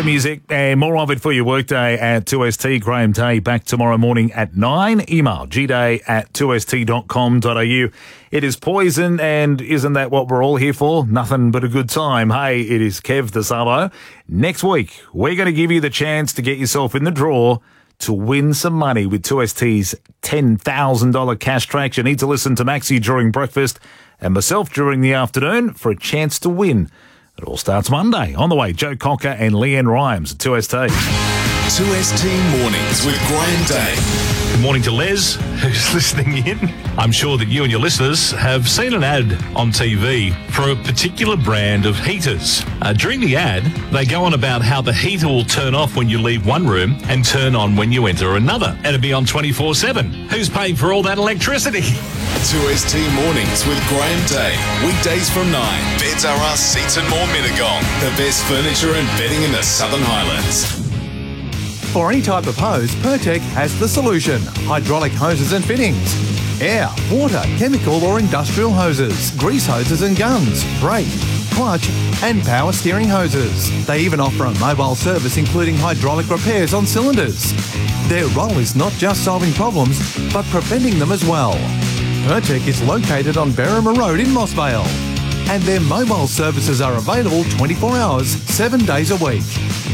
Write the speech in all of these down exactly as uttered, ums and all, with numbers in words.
music and more of it for your workday at two S T. Graham Day back tomorrow morning at nine. Email gday at two s t dot com dot a u. It is Poison, and isn't that what we're all here for? Nothing but a good time. Hey, it is Kev the Sabo. Next week, we're going to give you the chance to get yourself in the draw to win some money with two S T's ten thousand dollars cash track. You need to listen to Maxie during breakfast and myself during the afternoon for a chance to win. It all starts Monday. On the way, Joe Cocker and Leanne Rhymes at two S T. two S T Mornings with Graham Day. Good morning to Les, who's listening in. I'm sure that you and your listeners have seen an ad on T V for a particular brand of heaters. Uh, during the ad, they go on about how the heater will turn off when you leave one room and turn on when you enter another. And it'll be on twenty-four seven. Who's paying for all that electricity? two S T Mornings with Graham Day. Weekdays from nine. Beds Are Us, Seats and More Mittagong. The best furniture and bedding in the Southern Highlands. For any type of hose, Pertec has the solution. Hydraulic hoses and fittings, air, water, chemical or industrial hoses, grease hoses and guns, brake, clutch and power steering hoses. They even offer a mobile service including hydraulic repairs on cylinders. Their role is not just solving problems, but preventing them as well. Pertec is located on Berrima Road in Mossvale, and their mobile services are available twenty-four hours, seven days a week.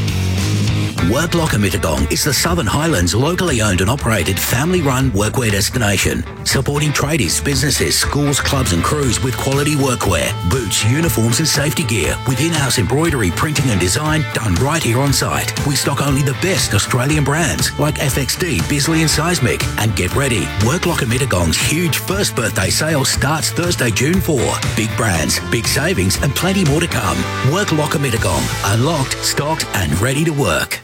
Worklocker Mittagong is the Southern Highlands locally owned and operated family-run workwear destination, supporting tradies, businesses, schools, clubs and crews with quality workwear, boots, uniforms and safety gear with in-house embroidery, printing and design done right here on site. We stock only the best Australian brands like F X D, Bisley and Seismic. And get ready, Worklocker Mittagong's huge first birthday sale starts Thursday, June fourth. Big brands, big savings and plenty more to come. Worklocker Mittagong, unlocked, stocked and ready to work.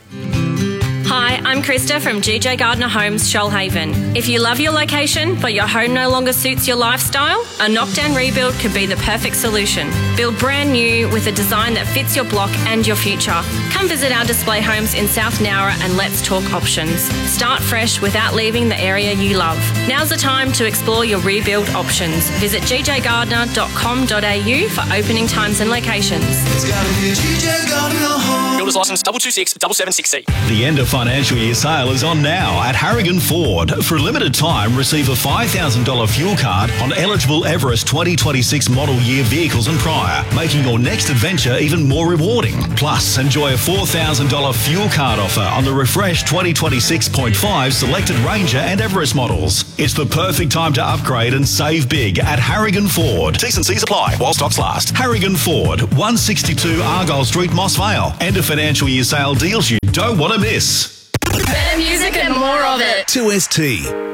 Hi, I'm Krista from G J Gardner Homes, Shoalhaven. If you love your location, but your home no longer suits your lifestyle, a knockdown rebuild could be the perfect solution. Build brand new with a design that fits your block and your future. Come visit our display homes in South Nowra and let's talk options. Start fresh without leaving the area you love. Now's the time to explore your rebuild options. Visit g j gardner dot com dot a u for opening times and locations. It's gotta be G J Gardner Home. Builder's license double two six double seven six C. The end of financial year sale is on now at Harrigan Ford. For a limited time, receive a five thousand dollars fuel card on eligible Everest twenty twenty-six model year vehicles and prior, making your next adventure even more rewarding. Plus, enjoy a four thousand dollars fuel card offer on the refreshed twenty twenty-six point five selected Ranger and Everest models. It's the perfect time to upgrade and save big at Harrigan Ford. T's and C's apply while stocks last. Harrigan Ford, one sixty-two Argyle Street, Moss Vale. End of financial year sale deals you don't want to miss. Better music and more of it. two S T.